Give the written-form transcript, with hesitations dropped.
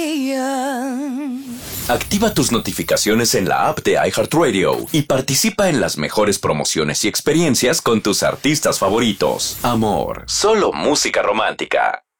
Activa tus notificaciones en la app de iHeartRadio y participa en las mejores promociones y experiencias con tus artistas favoritos. Amor, solo música romántica.